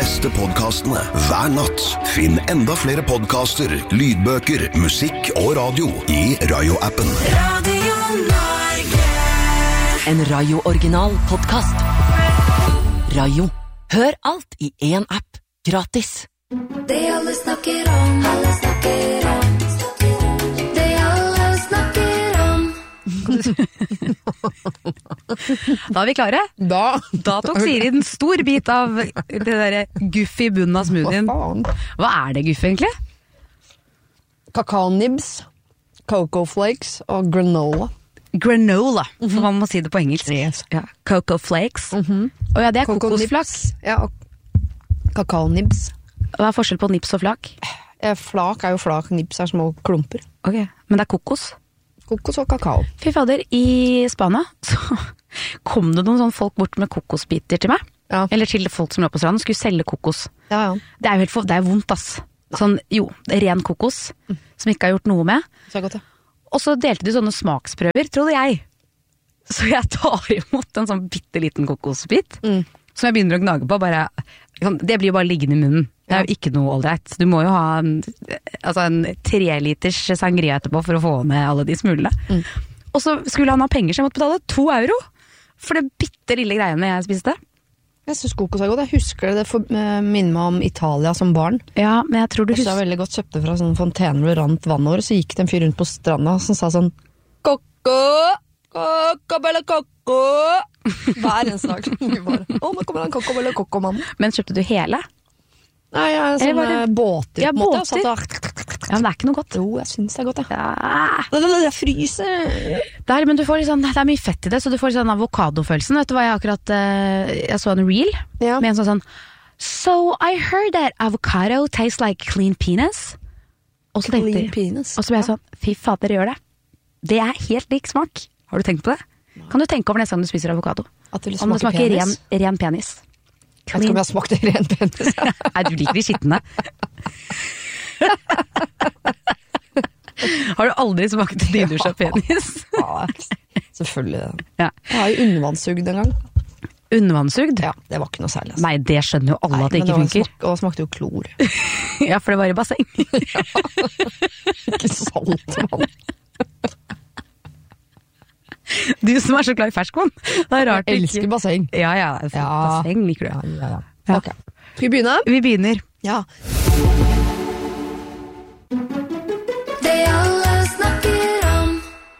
beste podcastene hver natt. Finn enda flere podcaster, lydbøker, musikk og radio i Rayo-appen. Radio Norge. En Rayo-original podcast. Rayo. Hør alt i en app. Gratis. Det alle snakker om, alle snakker om. Det alle snakker om. Da er vi klare. Da tok Siri en stor bit av det der guff i bunnen av smoothien. Hva er det guff egentlig? Kakao-nibs, cocoa flakes og granola. Granola, for man må si det på engelsk. Yes. Ja, cocoa flakes. Og ja, det er kokosflak. Ja, og kakao-nibs. Hva er forskjell på nips og flak? Flak er jo flak, nibs er små klumper. Ok, men det er kokos. Kokos og kakao. Fy fader, i Spania så kom det noen sånne folk bort med kokosbiter til meg. Ja. Eller til folk som lå på stranden, skulle selge kokos. Ja. Det er jo det er vondt, ass. Sånn, jo, ren kokos, som ikke har gjort noe med. Så godt, ja. Og så delte de sånne smaksprøver, trodde jeg. Så jeg tar imot en sånn bitteliten kokosbit, som jeg begynner å gnage på, bare, det blir jo bare liggende i munnen. Det er jo ikke noe ålreit. Du må jo ha en 3 liters sangria etterpå for å få ned alle de smulene. Og så skulle han ha penger, så jeg måtte betale 2 euro for det bitte lille greiene jeg spiste. Jeg synes kokos er godt. Jeg husker det minner meg om Italia som barn. Ja, men jeg tror du husker. Jeg veldig godt kjøpte fra sånne fontener hvor det rant vann over, så gikk det en fyr rundt på stranda som sa sånn Kokko, kokko, bella kokko. Hver en slag. Nå kommer han kokko, bella kokko, mann. Men kjøpte du hele? Nei, sånne båter. Ja, båter. Ja, men det er ikke noe godt. Jo, jeg synes det er godt, ja. Jeg fryser. Men du får liksom, det er mye fett i det, så du får sånn avokadofølelsen. Vet du hva jeg så en reel med en sånn So I heard that avocado tastes like clean penis. Og så tenkte jeg, og så ble jeg sånn, fy fader, gjør det. Det er helt lik smak. Har du tenkt på det? Kan du tenke over neste gang du spiser avokado? Om det smaker ren penis. Jeg vet ikke om jeg smakte ren penis. Nei, du liker de skittene. Har du aldri smakt nydusja penis? Ja, selvfølgelig. Ja. Jeg har jo undervannssugd en gang. Undervannssugd? Ja, det var ikke noe særlig. Altså. Nei, det skjønner jo alle at det ikke funker. Og det smakte jo klor. Ja, for det var i basseng. Ikke salt, mann. Du som er så glad i ferskvann. Det er rart. Jeg elsker basseng. Ja, basseng liker du. Ja. Ok. Skal vi begynne? Vi begynner. Ja. Det alle snakker om.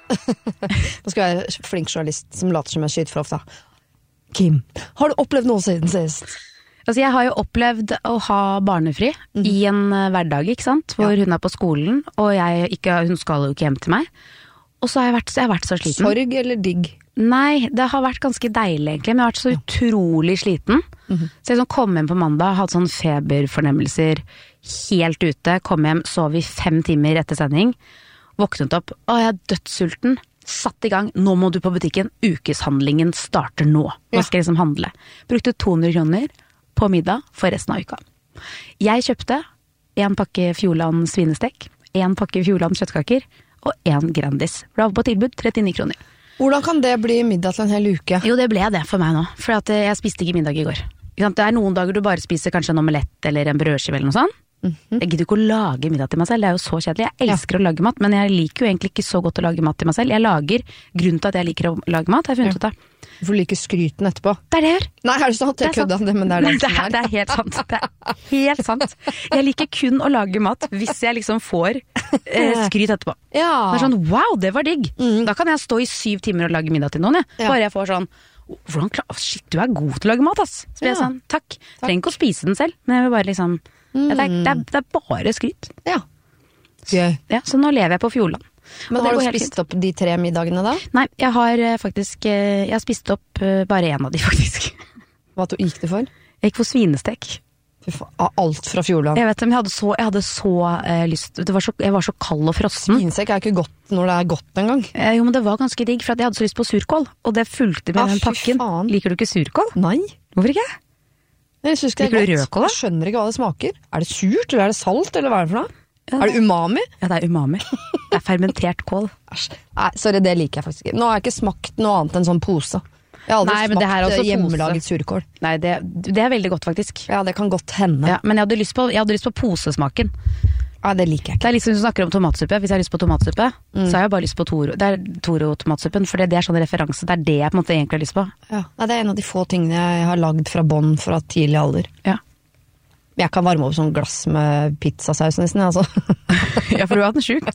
Nå skal jeg være flink journalist som later som jeg skyter fra hofta. Kim, har du opplevd noe siden sist? Altså, jeg har jo opplevd å ha barnefri i en hverdag, ikke sant? Hvor hun er på skolen, og hun skal jo ikke hjem til meg. Og så har jeg vært så sliten. Sorg eller digg? Nei, det har vært ganske deilig egentlig, men jeg har vært så utrolig sliten. Så jeg kom hjem på mandag, hadde sånn feberfornemmelser helt ute, kom hjem, sov i 5 timer etter sending, våknet opp, jeg er dødssulten, satt i gang, nå må du på butikken, ukeshandlingen starter nå. Nå skal jeg liksom handle. Brukte 200 kroner på middag for resten av uka. Jeg kjøpte 1 pakke Fjordland svinestek, 1 pakke Fjordland kjøttkaker, og 1 Grandis. Det var på tilbud 39 kroner. Hvordan kan det bli middag til en hel uke? Jo, det ble det for meg nå, for at jeg spiste ikke middag i går. Det er noen dager du bare spiser kanskje en omelett eller en brødskive eller noe sånt. Jeg gidder ikke å lage middag til meg selv, det er jo så kjedelig. Jeg elsker å lage mat, men jeg liker jo egentlig ikke så godt å lage mat til meg selv. Grunnen til at jeg liker å lage mat, har jeg funnet ut av. For du liker skryten etterpå. Det er det jeg gjør. Nei, er det sant? Jeg kødda, men det er det som er. Det er helt sant. Det er helt sant. Jeg liker kun å lage mat hvis jeg liksom får skryt etterpå. Ja. Det er sånn, wow, det var digg. Da kan jeg stå i 7 timer og lage middag til noen, bare jeg får sånn, shit, du er god til å lage mat, ass. Så blir jeg sånn, takk. Trenger ikke å spise den selv, men jeg vil bare liksom, det er bare skryt. Ja. Så nå lever jeg på Fjordland. Men har du spist opp de 3 middagene da? Nei, jeg har spist opp bare 1 av de faktisk. Hva gikk det for? Jeg gikk for svinestek. Alt fra Fjordland. Jeg vet det, men jeg hadde så lyst. Jeg var så kald og frossen. Svinestek er ikke godt når det er godt en gang. Jo, men det var ganske digg, for jeg hadde så lyst på surkål. Og det fulgte med den pakken. Faen. Liker du ikke surkål? Nei. Hvorfor ikke? Liker du rødkål da? Jeg skjønner ikke hva det smaker. Er det surt, eller er det salt, eller hva er det for noe? Ja, er det umami? Ja, det er umami. Det er fermentert kål. Nei, sorry, det liker jeg faktisk ikke. Nå har jeg ikke smakt noe annet enn sånn pose. Jeg har aldri Nei, men det her er smakt også hjemmelaget surkål. Nei, det er veldig godt faktisk. Ja, det kan godt hende. Ja, men jeg hadde lyst på posesmaken. Ja, det liker jeg ikke. Det er liksom som du snakker om tomatsuppe. Hvis jeg har lyst på tomatsuppe, så har jeg bare lyst på Toro-tomatsuppen, for det er sånn referanse. Det er det jeg på en måte egentlig har lyst på. Ja. Nei, det er en av de få tingene jeg har lagd fra bånn fra tidlig alder. Ja. Jeg kan varme opp sånn glass med pizzasaus nesten, altså. Ja, for du har hatt den sjuk.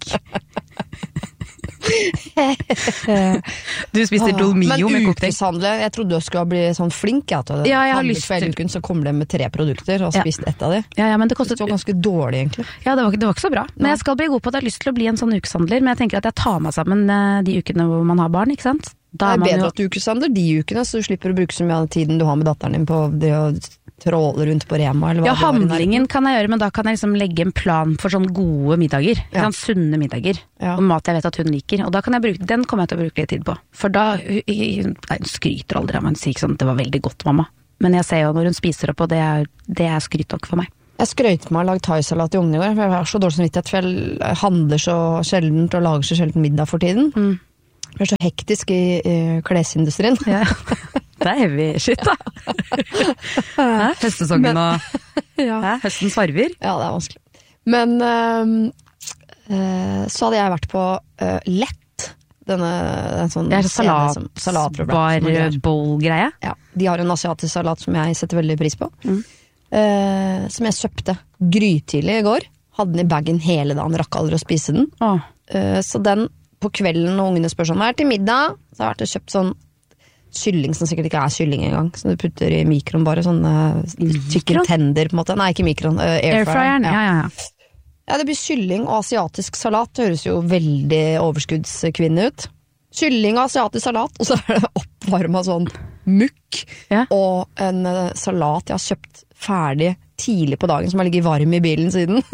Du spiser dolmio med cocktail. Men ukeshandle, jeg trodde du skulle bli sånn flink. Ja, jeg har lyst til. Uken, så kommer det med 3 produkter, og spist ett av de. Ja, men det kostet... Det var ganske dårlig, egentlig. Ja, det var ikke så bra. Men jeg skal bli god på at jeg har lyst til å bli en sånn ukeshandler, men jeg tenker at jeg tar meg sammen de ukene hvor man har barn, ikke sant? Det er bedre at du ukeshandler de ukene, så du slipper å bruke så mye av tiden du har med datteren din på det å tråle rundt på Rema, eller hva ja, handlingen kan jeg gjøre, men da kan jeg liksom legge en plan for sånn gode middager. Sånn sunne middager. Ja. Og mat jeg vet at hun liker. Og da kan jeg bruke, den kommer jeg til å bruke litt tid på. For da, hun skryter aldri av meg, hun sier ikke sånn, det var veldig godt, mamma. Men jeg ser jo når hun spiser opp, og det er skryt nok for meg. Jeg skrøt meg å lage thaisalat i ungen i går, for jeg har så dårlig samvittighet, for jeg handler så sjeldent og lager så sjelden middag for tiden. Jeg er så hektisk i klesindustrien. Ja. Det er heavy shit, da. Høstsesongen og høstens farver. Ja, det er vanskelig. Men så hadde jeg vært på Lett. En sånn salat-bar-bowl-greie. Ja, de har en asiatisk salat som jeg setter veldig pris på. Som jeg kjøpte grytidlig i går. Hadde den i bagen hele dagen, rakk aldri å spise den. Så den på kvelden når ungene spør sånn, hva er til middag? Så har jeg vært og kjøpt sånn kylling som sikkert ikke er kylling engang, som du putter i mikroen bare, sånn chicken tender på en måte. Nei, ikke mikroen, airfryeren. Ja, det blir kylling og asiatisk salat, det høres jo veldig overskuddskvinne ut. Kylling og asiatisk salat, og så er det oppvarmet sånn mukk, og en salat jeg har kjøpt ferdig tidlig på dagen, som har ligget varm i bilen siden.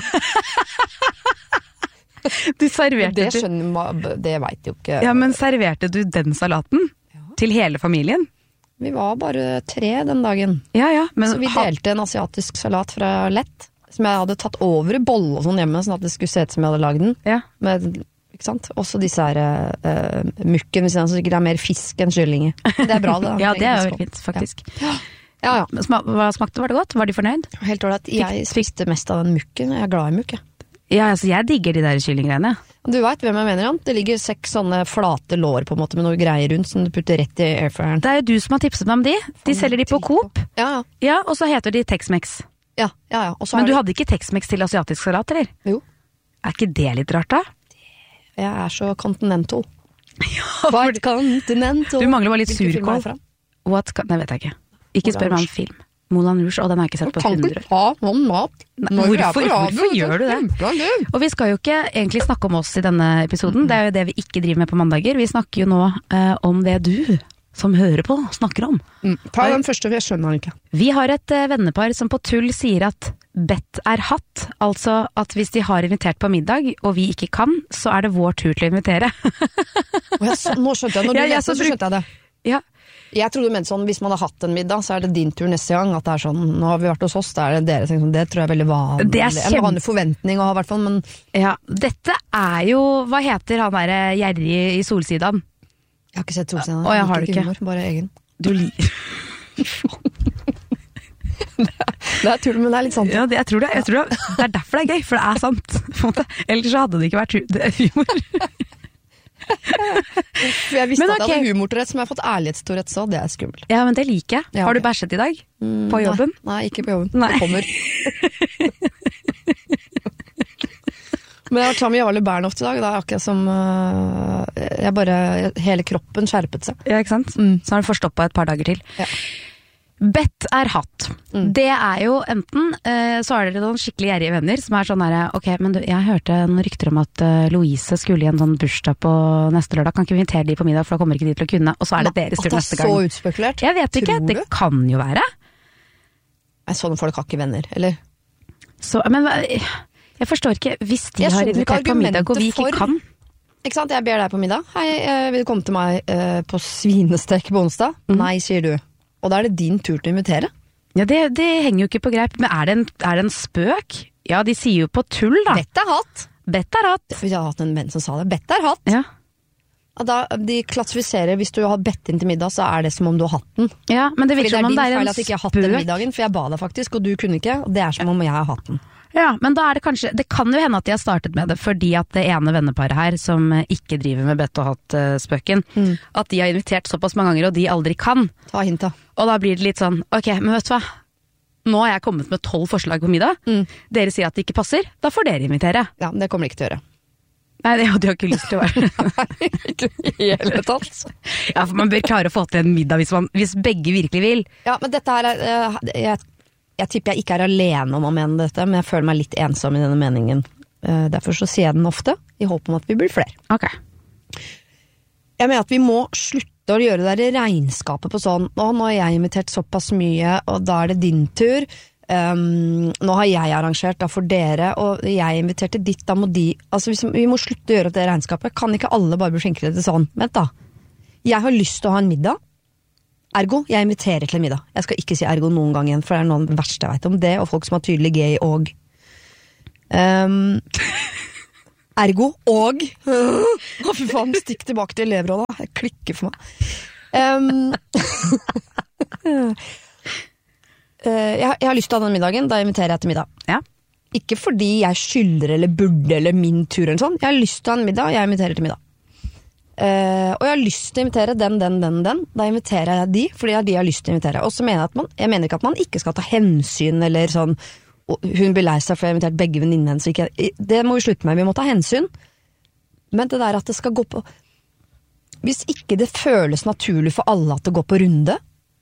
Du serverte det vet jo ikke. Ja, men serverte du den salaten til hele familien? Vi var bare 3 den dagen. Ja, men så vi delte en asiatisk salat fra Lett, som jeg hadde tatt over i bolle og sånn hjemme, sånn at det skulle se ut som jeg hadde lagd den. Ja. Med, ikke sant? Også disse her mukken, hvis det er mer fisk enn kylling. Det er bra, det. Ja, det er jo fint, faktisk. Ja. Hva smakte? Var det godt? Var de fornøyd? Helt ålreit. Jeg spiste mest av den mukken. Jeg er glad i mukk, jeg. Ja, altså jeg digger de der kyllinggreiene. Du vet hvem jeg mener, Jan? Det ligger 6 sånne flate lår på en måte med noe greier rundt som du putter rett i airfryeren. Det er jo du som har tipset meg om de. De selger de på Coop. Ja, og så heter de Tex-Mex. Ja. Men du hadde ikke Tex-Mex til asiatisk salat, eller? Jo. Er ikke det litt rart, da? Jeg er så continental. White continental. Du mangler bare litt surkål. Nei, vet jeg ikke. Ikke spør meg om film. Moulin Rouge, og den har jeg ikke sett på 100 år. Du kan ikke ta noen mat. Hvorfor gjør du det? Og vi skal jo ikke egentlig snakke om oss i denne episoden, det er jo det vi ikke driver med på mandager. Vi snakker jo nå om det du, som hører på, snakker om. Ta den første, for jeg skjønner den ikke. Vi har et vennepar som på tull sier at bedt er hatt, altså at hvis de har invitert på middag, og vi ikke kan, så er det vår tur til å invitere. Nå skjønte jeg, når du leser, så skjønte jeg det. Ja. Jeg trodde du mente sånn, hvis man har hatt en middag, så er det din tur neste gang, at det er sånn, nå har vi vært hos oss, da er det dere, sånn, det tror jeg er veldig vanlig. Det er en vanlig forventning å ha, i hvert fall, men... Ja, dette er jo, hva heter han der gjerrig i Solsidan? Jeg har ikke sett Solsidan. Jeg har det ikke. Humor, bare egen. Du liker... Det er tull, men det er litt sant. Ja, jeg tror det er derfor det er gøy, for det er sant. Ellers så hadde det ikke vært humor. For jeg visste at jeg hadde humortorett, som jeg har fått ærlighetstorett, så det er skummelt. Ja, men det liker jeg. Har du bæsjet i dag? På jobben? Nei, ikke på jobben. Det kommer. Men jeg har tatt med Jarle Bernhoft i dag, det er akkurat som hele kroppen skjerpet seg. Ja, ikke sant? Så har du forstått på et par dager til. Ja. Bedt er hatt. Det er jo enten, så er det noen skikkelig gjerrige venner som er sånn her, ok, men jeg hørte noen rykter om at Louise skulle i en sånn bursdag på neste lørdag, kan ikke vi invitere de på middag, for da kommer ikke de til å kunne, og så er det deres tur neste gang. At det er så utspekulert? Jeg vet ikke, det kan jo være. Sånne folk har ikke venner, eller? Så, men jeg forstår ikke, hvis de har invitert på middag, og vi ikke kan. Ikke sant, jeg ber deg på middag. Hei, vil du komme til meg på svinestek på onsdag? Nei, sier du. Og da er det din tur til å invitere. Ja, det henger jo ikke på greip. Men er det en spøk? Ja, de sier jo på tull, da. Bedt er hatt. Bedt er hatt. Vi har hatt en venn som sa det. Bedt er hatt. Ja. De klassifiserer, hvis du har bedt inn til middag, så det som om du har hatt den. Ja, men det Fordi virker som om din det feil en at ikke jeg har hatt den middagen, for jeg ba deg faktisk, og du kunne ikke, og det som om jeg har hatt den. Ja, men da det kanskje, det kan jo hende at de har startet med det fordi at det ene venneparet her, som ikke driver med bedt og hatt-spøken, at de har invitert såpass mange ganger, og de aldri kan. Ta hint da. Og da blir det litt sånn, ok, men vet du hva? Nå har jeg kommet med 12 forslag på middag. Dere sier at det ikke passer, da får dere invitere. Ja, men det kommer de ikke til å gjøre. Nei, det hadde jeg ikke lyst til å være. Ikke i hele tatt. Ja, for man bør klare å få til en middag hvis begge virkelig vil. Ja, men dette her jeg tipper jeg ikke alene om å mene dette, men jeg føler meg litt ensom i denne meningen. Derfor så sier jeg den ofte, i håp om at vi blir flere. Ok. Jeg mener at vi må slutte å gjøre det der regnskapet på sånn, nå har jeg invitert såpass mye, og da det din tur. Nå har jeg arrangert, da for dere, og jeg inviterte ditt, da må de, altså vi må slutte å gjøre det regnskapet. Kan ikke alle bare bli flinkere til sånn? Vent da, jeg har lyst til å ha en middag, ergo, jeg inviterer til en middag. Jeg skal ikke si ergo noen gang igjen, for det noe av det verste jeg vet om det, og folk som har tydelig gay og ergo og fy faen, stikk tilbake til elevrådet, jeg klikker for meg. Jeg har lyst til å ha den middagen, da inviterer jeg til middag. Ja. Ikke fordi jeg skylder eller burde eller min tur eller sånn. Jeg har lyst til å ha en middag, jeg inviterer til middag. Og jeg har lyst til å invitere den. Da inviterer jeg de, fordi det de har lyst til å invitere. Og så mener jeg mener ikke at man ikke skal ta hensyn, eller sånn, hun blir lei seg for jeg har invitert begge venninnene hennes. Det må vi slutte med, vi må ta hensyn. Men det der at det skal gå på, hvis ikke det føles naturlig for alle at det går på runde,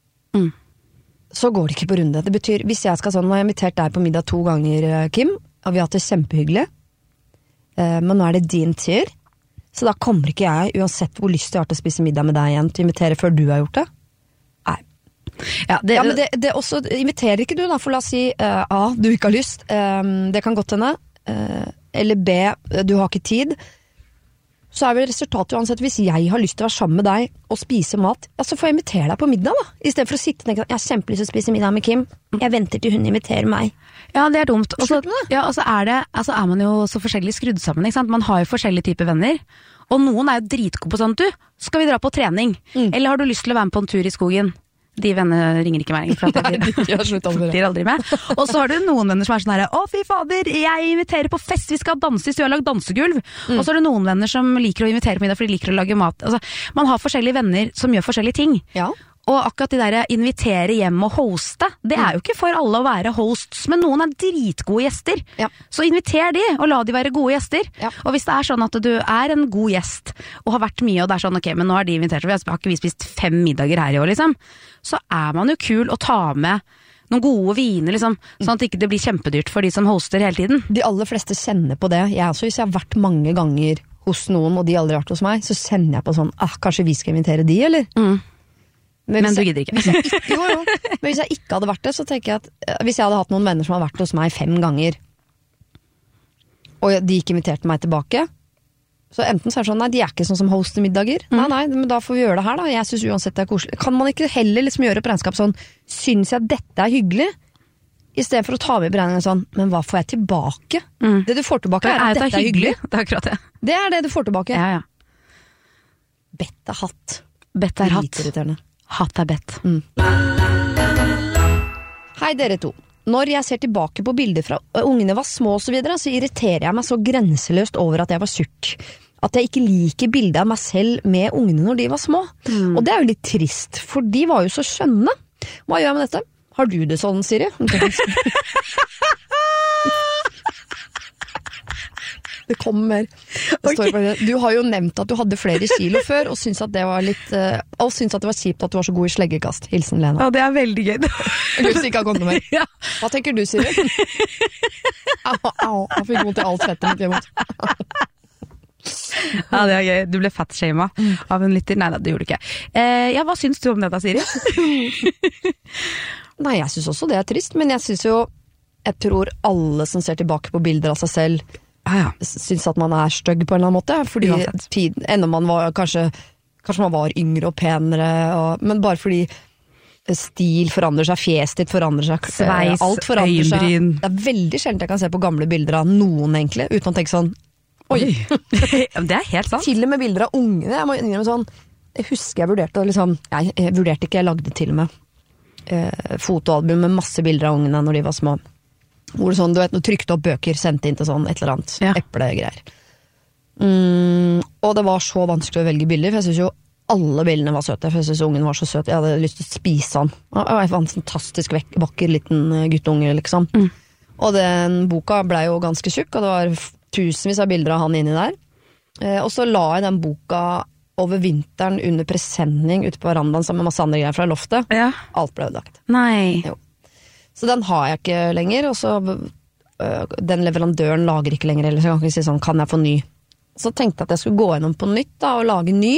så går det ikke på runde. Det betyr, hvis jeg skal sånn, nå har jeg invitert deg på middag 2 ganger, Kim, og vi har hatt det kjempehyggelig, men nå det din tur, så da kommer ikke jeg, uansett hvor lyst jeg har til å spise middag med deg igjen, til å invitere før du har gjort det. Nei. Ja, men det også, inviterer ikke du da, for la oss si, A, du ikke har lyst, det kan godt hende, eller B, du har ikke tid, så vel resultatet uansett, hvis jeg har lyst til å være sammen med deg og spise mat, ja, så får jeg invitere deg på middag da, i stedet for å sitte og tenke, jeg har kjempelyst til å spise middag med Kim, jeg venter til hun inviterer meg. Ja, det dumt. Og så man jo så forskjellig skrudd sammen, ikke sant? Man har jo forskjellige typer venner, og noen jo dritgode på sånn, du, skal vi dra på trening? Eller har du lyst til å være med på en tur i skogen? De vennene ringer ikke meg, for at de aldri med. Og så har du noen venner som sånn her, å fy fader, jeg inviterer på fest, vi skal danse hvis du har lagd dansegulv. Og så har du noen venner som liker å invitere på middag, for de liker å lage mat. Altså, man har forskjellige venner som gjør forskjellige ting. Ja. Og akkurat de der invitere hjem og hoste, det jo ikke for alle å være hosts, men noen dritgode gjester. Ja. Så inviter de, og la de være gode gjester. Ja. Og hvis det sånn at du en god gjest, og har vært mye, og det sånn, ok, men nå har de invitert, vi har ikke vi spist 5 middager her i år, liksom. Så man jo kul å ta med noen gode viner, liksom, sånn at det ikke blir kjempedyrt for de som hoster hele tiden. De aller fleste kjenner på det. Jeg også, hvis jeg har vært mange ganger hos noen, og de aldri har vært hos meg, så kjenner jeg på sånn, kanskje vi skal invitere de, eller? Men du gidder ikke. Jo. Men hvis jeg ikke hadde vært det, så tenker jeg at hvis jeg hadde hatt noen venner som har vært hos meg 5 ganger, og de ikke inviterte meg tilbake, så enten så det sånn, nei, de ikke sånn som hoster middager. Nei, men da får vi gjøre det her da. Jeg synes uansett det koselig. Kan man ikke heller liksom gjøre på regnskap sånn, synes jeg dette hyggelig? I stedet for å ta med i beregningen sånn, men hva får jeg tilbake? Det du får tilbake at dette hyggelig. Det akkurat det. Det det du får tilbake. Ja. Bett hatt. Bett hatt. Hatt bett. Hei dere to. Når jeg ser tilbake på bilder fra ungene var små og så videre, så irriterer jeg meg så grenseløst over at jeg var surt. At jeg ikke liker bildet av meg selv med ungene når de var små. Og det jo litt trist, for de var jo så skjønne. Hva gjør jeg med dette? Har du det sånn, Siri? Det kommer mer. Du har jo nevnt at du hadde flere kilo før, og syntes at det var litt og syntes at det var kjipt at du var så god i sleggekast. Hilsen Lena. Ja, det veldig gøy. Gud, så ikke har kommet mer. Ja. Hva tenker du, Siri? Au, jeg fikk vondt i alt fettet mitt imot. Ja, det gøy. Du ble fat-shamed av en lytter. Nei, det gjorde du ikke. Ja, hva syns du om dette, Siri? Nei, jeg synes også det trist, men jeg tror alle som ser tilbake på bilder av seg selv synes at man stygg på en eller annen måte, fordi enda man var kanskje man var yngre og penere, men bare fordi stil forandrer seg, fjes ditt forandrer seg, sveis, alt forandrer øyenbryn. Seg. Det veldig sjelden jeg kan se på gamle bilder av noen egentlig, uten å tenke sånn, Oi. Det helt sant. Til og med bilder av ungene. Jeg må innrømme sånn, jeg husker jeg vurderte liksom, jeg vurderte ikke, jeg lagde til og med fotoalbum med masse bilder av ungene når de var små. Hvor det sånn, du vet, du trykte opp bøker, sendte inn til sånn, et eller annet, eplegreier. Og det var så vanskelig å velge bilder, for jeg synes jo alle bildene var søte, for jeg synes ungen var så søt, jeg hadde lyst til å spise han. Jeg var en fantastisk vakker liten guttunge, liksom. Og den boka ble jo ganske tjukk, og det var tusenvis av bilder av han inni der. Og så la jeg den boka over vinteren under presenning ute på verandaen sammen med masse andre greier fra loftet. Ja. Alt ble ødelagt. Nei. Jo. Så den har jeg ikke lenger, og så den leverandøren lager ikke lenger, eller så kan jeg ikke si sånn, kan jeg få ny? Så tenkte jeg at jeg skulle gå gjennom på nytt da, og lage ny.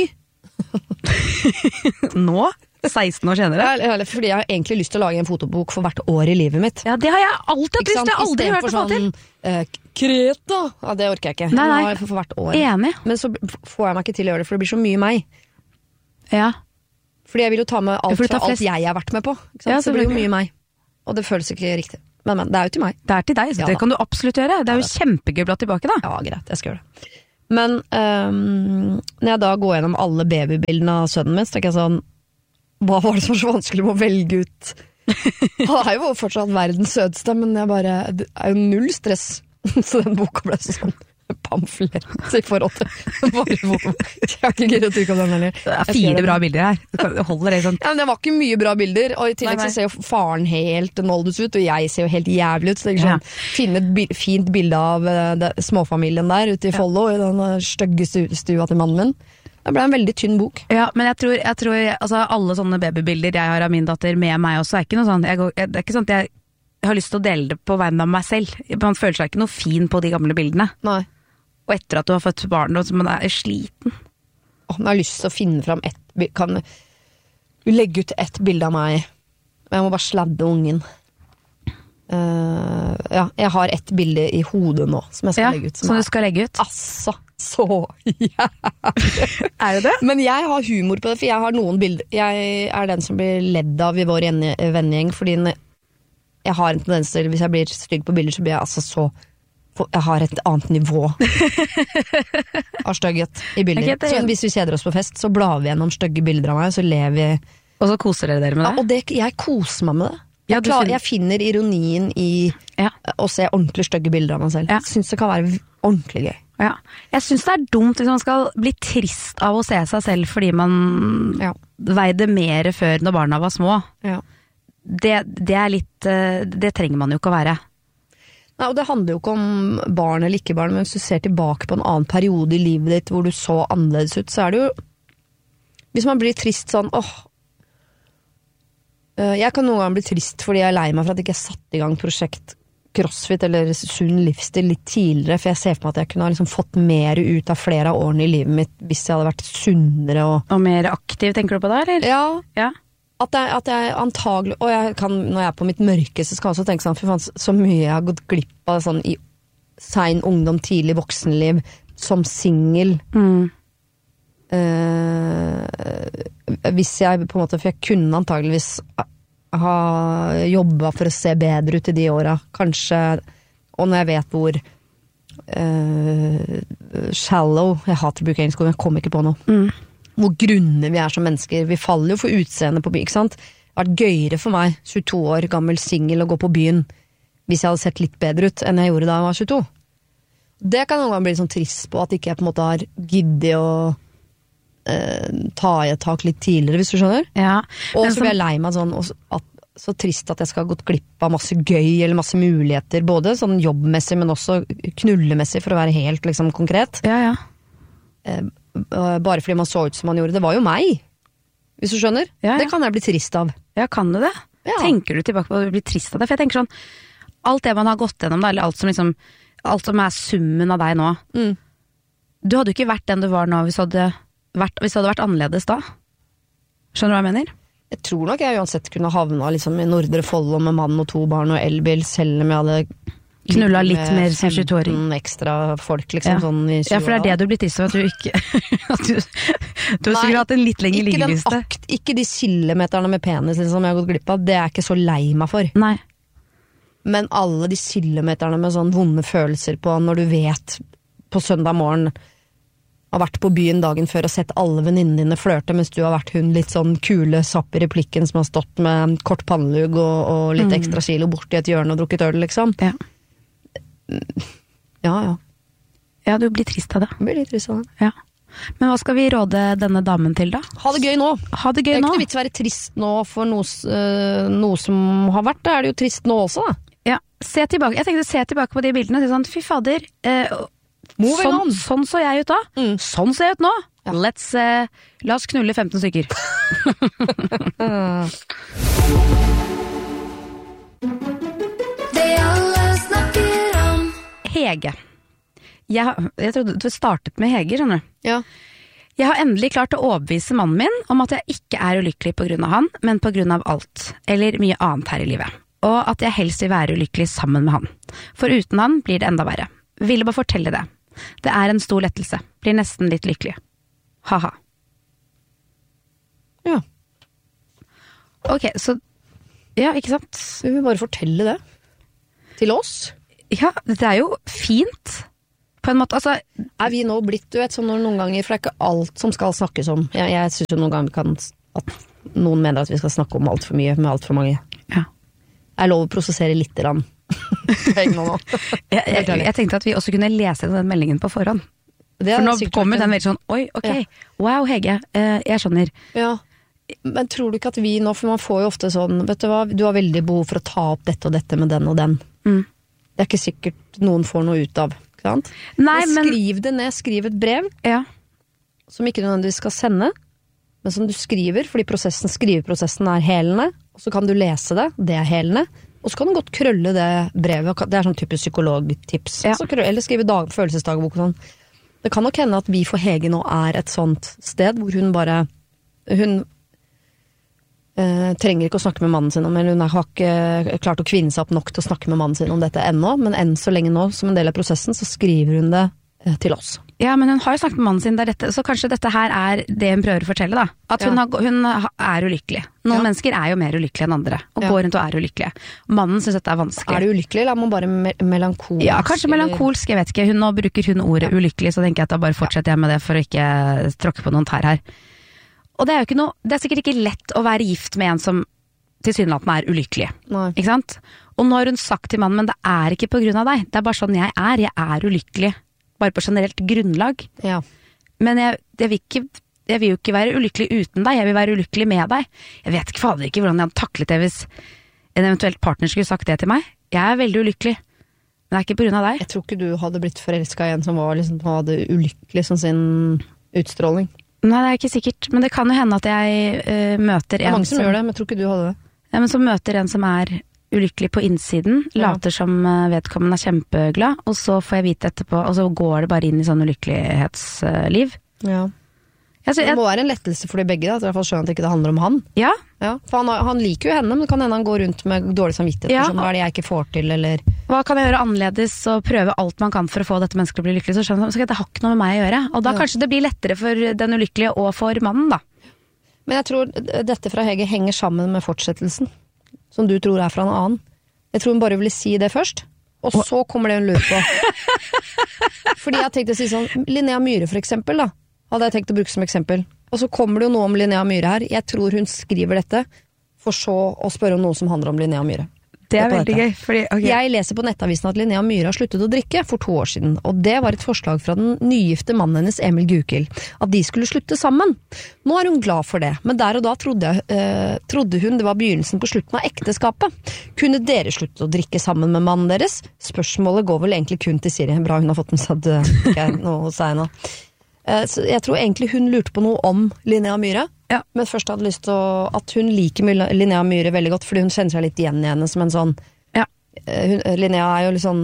Nå? 16 år senere? Ja, fordi jeg har egentlig lyst til å lage en fotobok for hvert år i livet mitt. Ja, det har jeg alltid hatt lyst til, jeg har aldri hørt det få til. Kreta! Ja, det orker jeg ikke. Nei. For hvert år. Enig. Men så får jeg meg ikke til å gjøre det, for det blir så mye meg. Ja. Fordi jeg vil jo ta med alt fra alt jeg har vært med på. Ja, så det blir jo mye meg. Og det føles ikke riktig. Men, det er jo til meg. Det er til deg, så det kan du absolutt gjøre. Det er jo kjempegøy å bla tilbake da. Ja, greit, jeg skal gjøre det. Men når jeg da går gjennom alle babybildene av sønnen min, så tenker jeg sånn, hva var det som var så vanskelig med å velge ut? Han er jo fortsatt verdens søteste, men det er jo null stress. Så den boka ble sånn pamflett i forhold til bare foto. Jeg har ikke giddet å trykke opp den heller. Det er 4 bra bilder her. Det holder det sånn. Ja, men det var ikke mye bra bilder, og i tillegg så ser jo faren helt noldus ut, og jeg ser jo helt jævlig ut, så det er sånn, finne et fint bilde av småfamilien der ute i Follo, i den stygge stua til mannen min. Det ble en veldig tynn bok. Ja, men jeg tror altså, alle sånne babybilder jeg har av min datter med meg også, er ikke noe sånn, det er ikke sånn at jeg har lyst til å dele det på vegne av meg selv. Man føler seg ikke noe fin på de gamle bildene. Nei. Og etter at du har fått barn, så man er sliten. Jeg har lyst til å finne fram kan du legge ut et bilde av meg? Jeg må bare sladde ungen. Jeg har et bilde i hodet nå, som jeg skal legge ut. Som du skal legge ut? Altså, så jævlig. Er det det? Men jeg har humor på det, for jeg har noen bilder. Jeg er den som blir ledd av i vår vennegjeng, fordi jeg har en tendens til, hvis jeg blir stygg på bilder, så blir jeg altså så, jeg har et annet nivå av stygghet i bilder. Så hvis vi kjeder oss på fest, så blar vi gjennom stygge bilder av meg, så lever vi. Og så koser dere med det? Ja, og jeg koser meg med det. Jeg finner ironien i å se ordentlig stygge bilder av meg selv. Jeg synes det kan være ordentlig gøy. Ja. Jeg synes det er dumt hvis man skal bli trist av å se seg selv fordi man veide mer før når barna var små. Ja. Det er litt, det trenger man jo ikke å være. Nei, og det handler jo ikke om barn eller ikke barn, men hvis du ser tilbake på en annen periode i livet ditt hvor du så annerledes ut, så er det jo, hvis man blir trist sånn, jeg kan noen gang bli trist fordi jeg er lei meg for at jeg ikke satt i gang prosjekt CrossFit eller sunn livsstil litt tidligere, for jeg ser for meg at jeg kunne ha liksom fått mer ut av flere av årene i livet mitt hvis jeg hadde vært sunnere og mer aktiv, tenker du på det, eller? Ja. At jeg antagelig, og jeg kan, når jeg er på mitt mørkeste, skal jeg også tenke sånn, for faen, så mye jeg har gått glipp av sånn i sein ungdom, tidlig voksenliv, som single. Hvis jeg på en måte, for jeg kunne antageligvis ha jobbet for å se bedre ut i de åra, kanskje, og når jeg vet hvor shallow, jeg hater å bruke engelsk, men jeg kommer ikke på noe. Hvor grunne vi er som mennesker. Vi faller jo for utseende på byen, ikke sant? Det har vært gøyere for meg, 22 år gammel single, å gå på byen hvis jeg hadde sett litt bedre ut enn jeg gjorde da jeg var 22. Det kan noen gang bli sånn trist på at ikke jeg på en måte har giddet å ta i et tak litt tidligere, hvis du skjønner. Ja. Og så blir jeg lei meg sånn, så trist at jeg skal ha gått glipp av masse gøy eller masse muligheter, både sånn jobbmessig, men også knullemessig, for å være helt liksom konkret. Ja. Bare fordi man så ut som man gjorde. Det var jo meg, hvis du skjønner. Ja. Det kan jeg bli trist av. Ja, kan du det? Ja. Tenker du tilbake på å bli trist av det? For jeg tenker sånn, alt det man har gått gjennom da, eller alt som er summen av deg nå, du hadde jo ikke vært den du var nå hvis det hadde vært annerledes da. Skjønner du hva jeg mener? Jeg tror nok jeg uansett kunne havna liksom i Nordre Follo med mann og 2 barn og elbil, selv om jeg hadde knulla litt mer som 22-åring. Ekstra folk liksom, sånn i 20 år. Ja, for det er det du blir trist av, at du ikke at du har sikkert hatt en litt lengre liggeliste. Ikke de kilometerne med penis liksom, jeg har gått glipp av, det er jeg ikke så lei meg for. Nei. Men alle de kilometerne med sånn vonde følelser på når du vet på søndag morgen har vært på byen dagen før og sett alle venninnene dine flørte, mens du har vært hun litt sånn kule sapp i replikken som har stått med kort pannelugg og litt ekstra kilo bort i et hjørne og drukket øl, liksom. Ja. Ja. Ja, du blir trist av det. Det blir litt trist av det. Ja. Men hva skal vi råde denne damen til da? Ha det gøy nå. Ha det gøy nå. Det er ikke noe vits å være trist nå for noe som har vært, da er det jo trist nå også da. Ja, se tilbake. Jeg tenkte se tilbake på de bildene og si sånn, fy fader, sånn så jeg ut da. Sånn ser jeg ut nå. Ja. La oss knulle 15 stykker. Det alle snakker om. Hege. Jeg trodde du startet med Hege, skjønner du? Ja. Jeg har endelig klart å overbevise mannen min om at jeg ikke er ulykkelig på grunn av han, men på grunn av alt, eller mye annet her i livet. Og at jeg helst vil være ulykkelig sammen med han. For uten han blir det enda verre. Ville bare fortelle det. Det er en stor lettelse. Blir nesten litt lykkelig. Haha. Ja. Ok, så... Ja, ikke sant? Vi vil bare fortelle det. Til oss. Ja, det er jo fint. På en måte, altså... Er vi nå blitt, du vet, sånn noen ganger, for det er ikke alt som skal snakkes om. Jeg synes jo noen ganger at noen mener at vi skal snakke om alt for mye med alt for mange. Ja. Jeg lov å prosessere litt grann. jeg tenkte at vi også kunne lese den meldingen på forhånd. For nå kommer den veldig sånn, oi, ok, wow Hege, jeg skjønner. Ja, men tror du ikke at vi nå, for man får jo ofte sånn, vet du hva, du har veldig behov for å ta opp dette og dette med den og den. Det er ikke sikkert noen får noe ut av, ikke sant? Nei, men skriv det ned, skriv et brev, som ikke nødvendigvis skal sende, men som du skriver, fordi skriveprosessen er helende, og så kan du lese det, det er helende, og så kan du godt krølle det brevet, det er sånn typisk psykologtips, eller skrive følelsesdagbok og sånn. Det kan nok hende at vi for Hege nå er et sånt sted, hvor hun trenger ikke å snakke med mannen sin om, eller hun har ikke klart å kvinne seg opp nok til å snakke med mannen sin om dette ennå, men enn så lenge nå, som en del av prosessen, så skriver hun det til oss. Ja, men hun har jo snakket med mannen sin der dette, så kanskje dette her er det hun prøver å fortelle da. At hun er ulykkelig. Noen mennesker er jo mer ulykkelige enn andre, og går rundt og er ulykkelige. Mannen synes dette er vanskelig. Er du ulykkelig, eller er man bare melankolsk? Ja, kanskje melankolsk, jeg vet ikke. Nå bruker hun ordet ulykkelig, så tenker jeg at da bare fortsetter jeg med det for å ikke tråkke på noen tær her. Og det er jo ikke noe, det er sikkert ikke lett å være gift med en som tilsynelatende er ulykkelig. Nei. Ikke sant? Og nå har hun sagt til mannen, men det er ikke på grunn av deg. Det er bare sånn jeg er ulykkelig. Bare på generelt grunnlag. Ja. Men jeg vil jo ikke være ulykkelig uten deg, jeg vil være ulykkelig med deg. Jeg vet ikke fader ikke hvordan jeg hadde taklet det hvis en eventuelt partner skulle sagt det til meg. Jeg er veldig ulykkelig, men det er ikke på grunn av deg. Jeg tror ikke du hadde blitt forelsket i en som hadde ulykkelig som sin utstråling. Nei, det er ikke sikkert, men det kan jo hende at jeg møter en som... Det er mange som gjør det, men jeg tror ikke du hadde det. Ja, men som møter en som er ulykkelig på innsiden, later som vedkommende er kjempeglad, og så får jeg vite etterpå, og så går det bare inn i sånn ulykkelighetsliv. Ja. Det må være en lettelse for de begge, da, at i hvert fall skjønner at ikke det handler om han. Ja. For han liker jo henne, men det kan hende han går rundt med dårlig samvittighet, sånn, hva er det jeg ikke får til, eller... Hva kan jeg gjøre annerledes, og prøve alt man kan for å få dette mennesket til å bli lykkelig, så skjønner man at det har ikke noe med meg å gjøre, og da kanskje det blir lettere for den ulykkelige og for mannen, da. Men jeg tror dette fra Hege henger sammen med fortsettelsen, som du tror er fra en annen. Jeg tror hun bare ville si det først, og så kommer det hun lurer på. Fordi jeg tenkte å si sånn, Linnea Myhre for eksempel da, hadde jeg tenkt å bruke som eksempel. Og så kommer det jo noe om Linnea Myhre her. Jeg tror hun skriver dette, for så å spørre om noe som handler om Linnea Myhre. Det er veldig gøy. Fordi, okay. Jeg leser på nettavisen at Linnea Myhre har sluttet å drikke for 2 år siden, og det var et forslag fra den nygifte mannen hennes, Emil Gukild, at de skulle slutte sammen. Nå er hun glad for det, men der og da trodde hun det var begynnelsen på slutten av ekteskapet. Kunne dere slutte å drikke sammen med mannen deres? Spørsmålet går vel egentlig kun til Siri. Bra hun har fått med seg noe hos seg nå. Så jeg tror egentlig hun lurte på noe om Linnea Myhre. Ja. Men først hadde lyst til at hun liker Linnea Myhre veldig godt, fordi hun kjenner seg litt igjen i henne som en sånn Linnea er jo litt sånn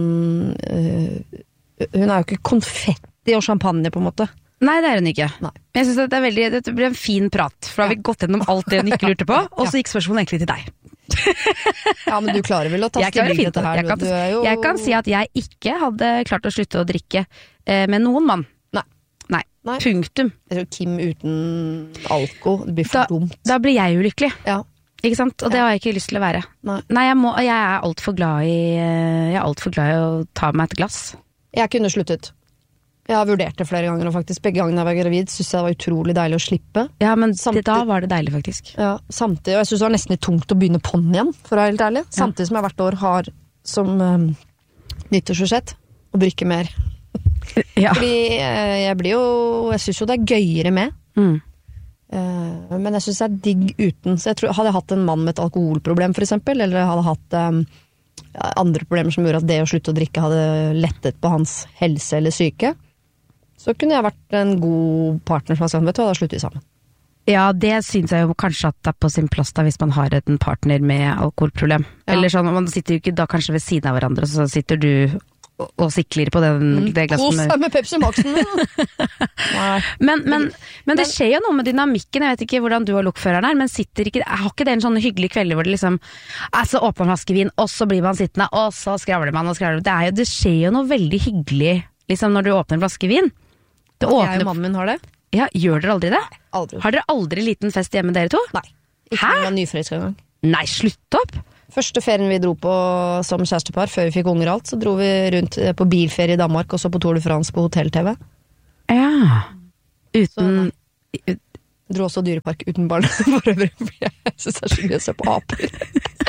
hun er jo ikke konfetti og champagne på en måte. Nei, det er hun ikke. Nei. Men jeg synes at det blir en fin prat, for da har vi gått gjennom alt det hun ikke lurte på, og så gikk spørsmålet egentlig til deg. Ja, men du klarer vel å ta stilling til dette her? Jeg kan si at jeg ikke hadde klart å slutte å drikke med noen mann. Nei. Punktum. Jeg tror Kim uten alko, det blir for dumt. Da blir jeg ulykkelig. Ja. Ikke sant? Og det har jeg ikke lyst til å være. Nei, jeg er alt for glad i å ta meg et glass. Jeg kunne sluttet. Jeg har vurdert det flere ganger, og faktisk begge gangene jeg var gravid, synes jeg det var utrolig deilig å slippe. Ja, men da var det deilig, faktisk. Ja, samtidig, og jeg synes det var nesten litt tungt å begynne på'n igjen, for å være helt ærlig. Samtidig som jeg hvert år har som nyttårsforsett å drikke mer. Ja. Fordi jeg synes jo det er gøyere med. Men jeg synes det er digg uten. Så jeg tror, hadde jeg hatt en mann med et alkoholproblem for eksempel, eller hadde hatt andre problemer som gjorde at det å slutte å drikke hadde lettet på hans helse eller syke, så kunne jeg vært en god partner som har sagt, vet du hva, da slutter vi sammen. Ja, det synes jeg jo kanskje at det er på sin plass da, hvis man har en partner med alkoholproblem. Ja. Eller sånn, man sitter jo ikke da kanskje ved siden av hverandre, så sitter du og sikler på det glasset. Kos deg med Pepsi Maxen. men det skjer jo noe med dynamikken, jeg vet ikke hvordan du og lokføreren men har ikke det en sånn hyggelig kveld hvor det liksom, så åpner man flaske vin, og så blir man sittende, og så skravler man og skravler. Det skjer jo noe veldig hyggelig, liksom når du åpner en flaske vin. Jeg og mannen min har det. Ja, gjør dere aldri det? Aldri. Har dere aldri liten fest hjemme dere to? Nei, ikke når jeg var nyforelsket en gang. Nei, slutt opp! Første ferien vi dro på som kjærestepar, før vi fikk unger alt, så dro vi rundt på bilferie i Danmark, og så på Tour de France på hotell-TV. Ja. Uten... Dro også dyrepark uten barn, for øvrig, for jeg synes det er så gøy å se på aper.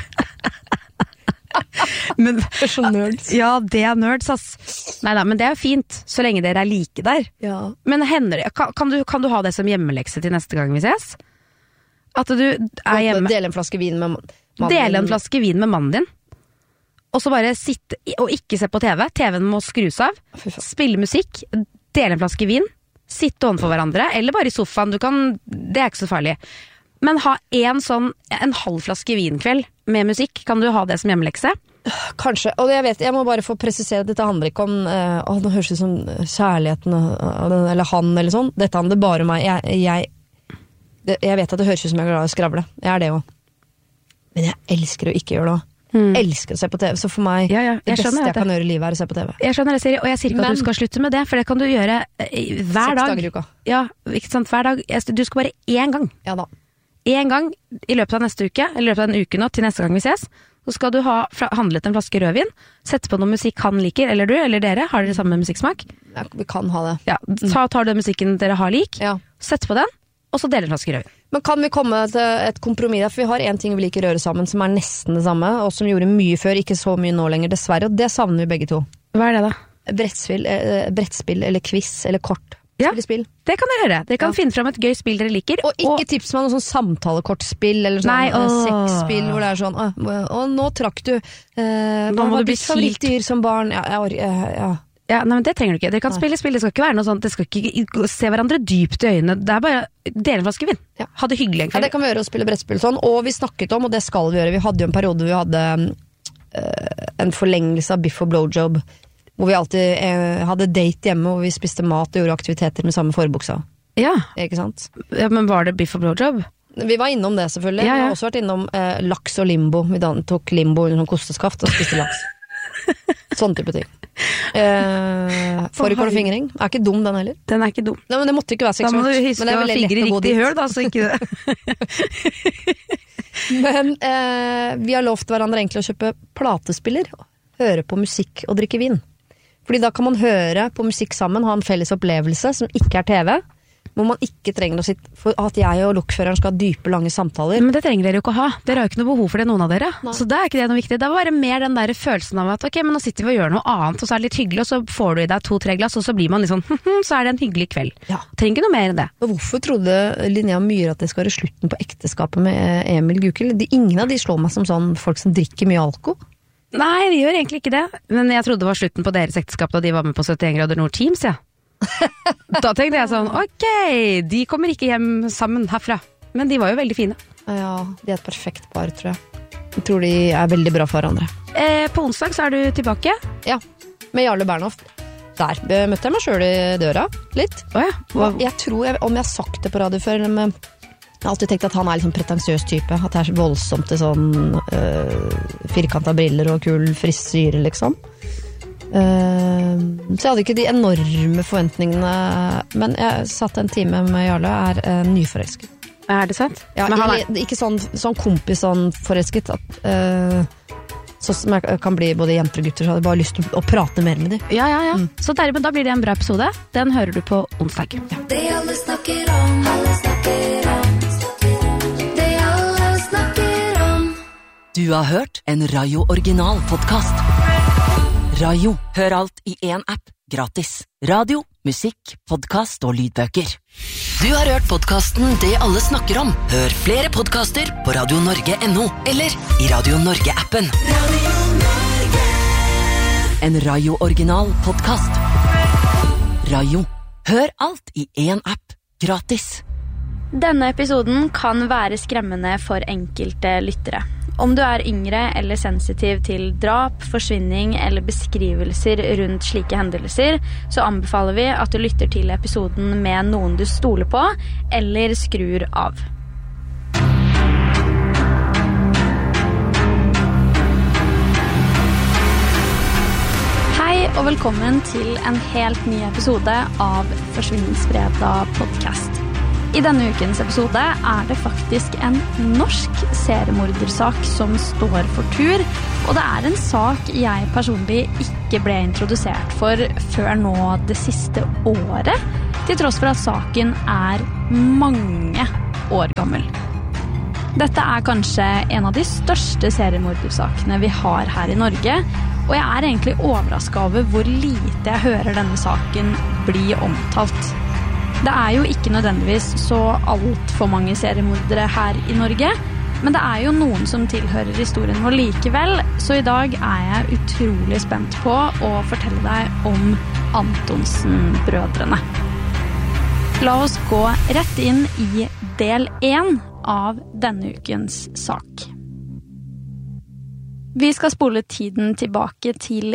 Men, det er så nerds. Ja, det er nerds, ass. Neida, men det er jo fint, så lenge dere er like der. Ja. Men hender det, kan du ha det som hjemmelekse til neste gang vi ses? At du er hjemme... Dele en flaske vin med mannen. Dele en flaske vin med mannen din. Og så bare sitte og ikke se på TV. TV-en må skrus av. Spille musikk. Dele en flaske vin. Sitte ovenfor hverandre. Eller bare i sofaen. Det er ikke så farlig. Men ha en halv flaske vinkveld med musikk. Kan du ha det som hjemmelekse? Kanskje. Og jeg må bare få presisere at dette handler ikke om det høres ut som kjærligheten eller han eller sånn. Dette handler bare om meg. Jeg vet at det høres ut som jeg er glad i å skravle. Jeg er det også. Men jeg elsker å ikke gjøre det. Elsker å se på TV, så for meg det beste jeg kan gjøre i livet er å se på TV. Jeg skjønner det, Siri, og jeg sier ikke at du skal slutte med det, for det kan du gjøre hver dag. 6 dager i uka. Ja, ikke sant, hver dag. Du skal bare 1 gang. Ja da. 1 gang i løpet av neste uke, eller i løpet av en uke nå, til neste gang vi ses, så skal du ha handlet en flaske rødvin, sette på noe musikk han liker, eller du, eller dere, har dere samme musikksmak? Ja, vi kan ha det. Ja, tar du den musikken dere har lik, sett på den, og så deler en flaske rødvin. Men kan vi komme til et kompromiss der? For vi har en ting vi liker å røre sammen som er nesten det samme, og som gjorde mye før, ikke så mye nå lenger, dessverre, og det savner vi begge to. Hva er det da? Brettspill eller quiz eller kort. Ja, det kan dere gjøre. Dere kan finne frem et gøy spill dere liker. Og ikke tips meg noe sånn samtalekortspill eller sånn sexspill hvor det er sånn og nå trakk du nå må du bli favorittdyr som barn. Ja, nei, men det trenger du ikke. Dere kan spille spill, det skal ikke være noe sånt, det skal ikke se hverandre dypt i øynene. Det er bare dele en flaske vin. Ha det hyggelig en kveld. Ja, det kan vi gjøre, å spille brettspill sånn. Og vi snakket om, og det skal vi gjøre, vi hadde jo en periode hvor vi hadde en forlengelse av biff og blowjob, hvor vi alltid hadde date hjemme, hvor vi spiste mat og gjorde aktiviteter med samme forbuksa. Ja. Ikke sant? Ja, men var det biff og blowjob? Vi var innom det selvfølgelig. Vi har også vært innom laks og limbo. Vi tok limbo under sånn kosteskaft og spiste laks. Sånn type ting. Fårikål og fingring er ikke dum, den heller. Den er ikke dum. Nei, men det måtte ikke være seksuelt. Da må du huske å fingre riktig høl, da, så ikke det. Men vi har lovt hverandre egentlig å kjøpe platespiller, høre på musikk og drikke vin. Fordi da kan man høre på musikk sammen, ha en felles opplevelse som ikke er TV, hvor man ikke trenger å sitte for at jeg og lokføreren skal ha dype, lange samtaler. Men det trenger dere jo ikke å ha. Dere har jo ikke noe behov for det, noen av dere. Nei. Så da er ikke det noe viktig. Det er bare mer den der følelsen av at ok, men nå sitter vi og gjør noe annet, og så er det litt hyggelig, og så får du i deg 2-3 glass, og så blir man liksom, så er det en hyggelig kveld. Ja. Trenger ikke noe mer enn det. Og hvorfor trodde Linnea Myhre at det skal være slutten på ekteskapet med Emil Gukild? Ingen av de slår meg som sånn folk som drikker mye alkohol. Nei, de gjør egentlig ikke det. Men jeg trodde det var slutten på deres ekteskap da de var med på 71 grader Nord Teams, ja. Da tenkte jeg sånn, ok, de kommer ikke hjem sammen herfra. Men de var jo veldig fine. Ja, de er et perfekt par, tror jeg. Jeg tror de er veldig bra for hverandre. På onsdag så er du tilbake. Ja, med Jarle Bernhoft. Der møtte jeg meg selv i døra litt. Jeg tror, om jeg har sagt det på radio før, men jeg har alltid tenkt at han er liksom pretensiøs type. At det er voldsomt til sånn firkantet briller og kul frisyre, liksom. Så jeg hadde ikke de enorme forventningene, men jeg satt en time med Jarle, er nyforelsket. Er det sant? Ja, ikke sånn kompis, sånn forelsket at, Så som jeg kan bli både jenter og gutter, så hadde jeg bare lyst til å prate mer med dem. Ja. Så dermed, da blir det en bra episode. Den hører du på onsdag. Det alle snakker om, alle snakker om. Det alle snakker om. Du har hørt en Rayo Original podcast. Rayo, hør alt i en app, gratis. Radio, musikk, podcast og lydbøker. Du har hørt podcasten Det alle snakker om. Hør flere podcaster på radionorge.no eller i Radio Norge-appen. Radio Norge. En Rayo Original podcast. Rayo, hør alt i en app, gratis. Denne episoden kan være skremmende for enkelte lyttere. Om du er yngre eller sensitiv til drap, forsvinning eller beskrivelser rundt slike hendelser, så anbefaler vi at du lytter til episoden med noen du stoler på, eller skrur av. Hei og velkommen til en helt ny episode av Forsvinningsfredag podcast. I denne ukens episode er det faktisk en norsk seriemordersak som står for tur, og det er en sak jeg personlig ikke ble introdusert for før nå det siste året, til tross for at saken er mange år gammel. Dette er kanskje en av de største seriemordersakene vi har her i Norge, og jeg er egentlig overrasket over hvor lite jeg hører denne saken bli omtalt. Det er jo ikke nødvendigvis så alt for mange seriemordere her i Norge, men det er jo noen som tilhører historien vår likevel, så i dag er jeg utrolig spent på å fortelle deg om Antonsen-brødrene. La oss gå rett inn i del 1 av denne ukens sak. Vi skal spole tiden tilbake til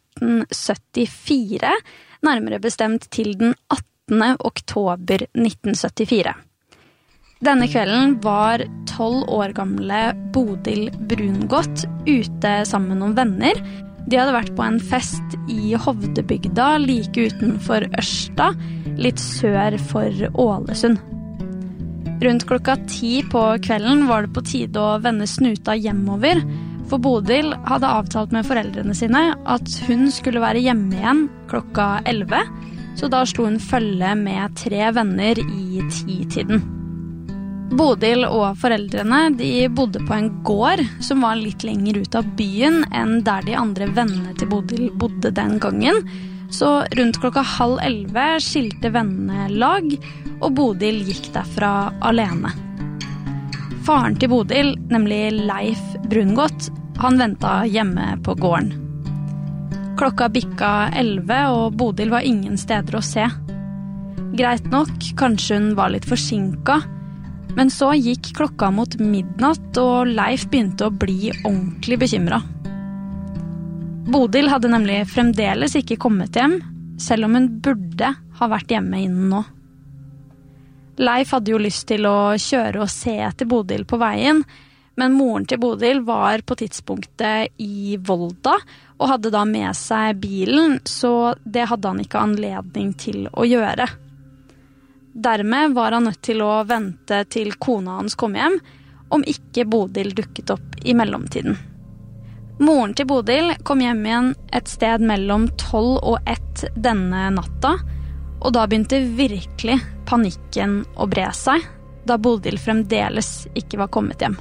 1974, nærmere bestemt til den 18. oktober 1974. Denne kvelden var 12 år gamle Bodil Brungot ute sammen med noen venner. De hadde vært på en fest i Hovdebygda like utenfor Ørsta, litt sør for Ålesund. Rundt klokka 10 på kvelden var det på tide å vende snuta hjemover, for Bodil hadde avtalt med foreldrene sine at hun skulle være hjemme igjen klokka 11, så da slo hun følge med 3 venner i 10-tiden. Bodil og foreldrene de bodde på en gård som var litt lenger ut av byen enn der de andre vennene til Bodil bodde den gangen, så rundt klokka 10:30 skilte vennene lag, og Bodil gikk derfra alene. Faren til Bodil, nemlig Leif Brungot, han ventet hjemme på gården. Klokka bikka 11, og Bodil var ingen steder å se. Greit nok, kanskje hun var litt forsinket, men så gikk klokka mot midnatt, og Leif begynte å bli ordentlig bekymret. Bodil hadde nemlig fremdeles ikke kommet hjem, selv om hun burde ha vært hjemme innen nå. Leif hadde jo lyst til å kjøre og se etter Bodil på veien, men moren til Bodil var på tidspunktet i Volda, og hadde da med seg bilen, så det hadde han ikke anledning til å gjøre. Dermed var han nødt til å vente til kona hans kom hjem, om ikke Bodil dukket opp i mellomtiden. Moren til Bodil kom hjem igjen et sted mellom 12 og 1 denne natta, og da begynte virkelig panikken å bre seg, da Bodil fremdeles ikke var kommet hjem.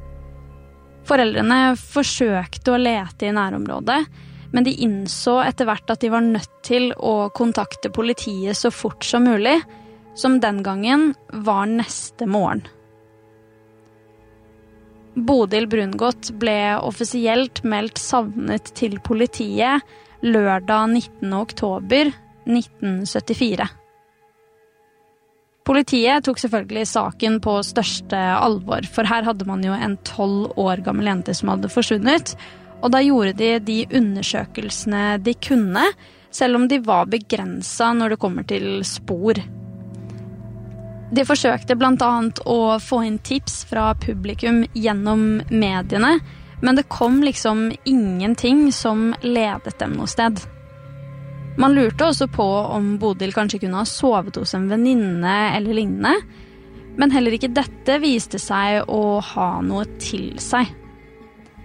Foreldrene forsøkte å lete i nærområdet, men de innså etter hvert at de var nødt til å kontakte politiet så fort som mulig, som den gangen var neste morgen. Bodil Brungot ble offisielt meldt savnet til politiet lørdag 19. oktober 1974. Politiet tok selvfølgelig saken på største alvor, for her hadde man jo en 12 år gammel jente som hadde forsvunnet, og da gjorde de undersøkelsene de kunne, selv om de var begrenset når det kommer til spor. De forsøkte blant annet å få inn tips fra publikum gjennom mediene, men det kom liksom ingenting som ledet dem noe sted. Man lurte også på om Bodil kanskje kunne ha sovet hos en venninne eller lignende, men heller ikke dette viste seg å ha noe til seg.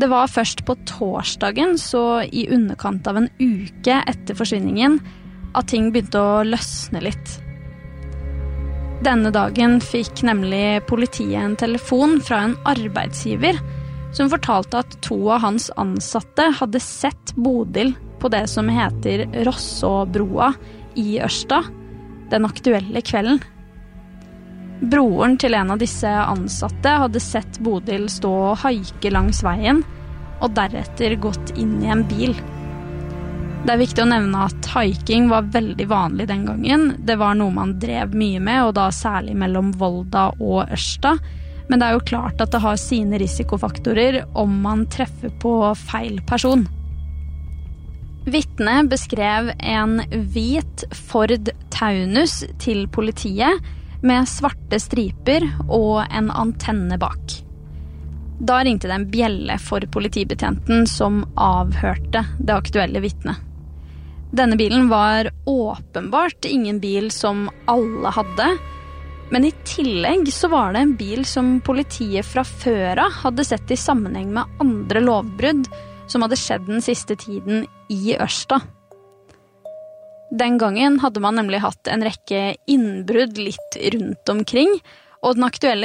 Det var først på torsdagen, så i underkant av en uke etter forsvinningen, at ting begynte å løsne litt. Denne dagen fikk nemlig politiet en telefon fra en arbeidsgiver som fortalte at 2 av hans ansatte hadde sett Bodil på det som heter Rossåbroa i Ørsta den aktuelle kvelden. Broren til en av disse ansatte hadde sett Bodil stå og haike langs veien, og deretter gått inn i en bil. Det viktig å nevne at haiking var veldig vanlig den gangen. Det var noe man drev mye med, og da særlig mellom Volda og Ørsta. Men det jo klart at det har sine risikofaktorer om man treffer på feil person. Vitnet beskrev en hvit Ford Taunus til politiet, med svarte striper og en antenne bak. Da ringte det en bjelle for politibetjenten som avhørte det aktuelle vitnet. Denne bilen var åpenbart ingen bil som alle hadde, men i tillegg så var det en bil som politiet fra før av hadde sett i sammenheng med andre lovbrudd som hadde skjedd den siste tiden i Ørsta. Den gangen hadde man nemlig hatt en rekke innbrudd litt rundt omkring, og den aktuelle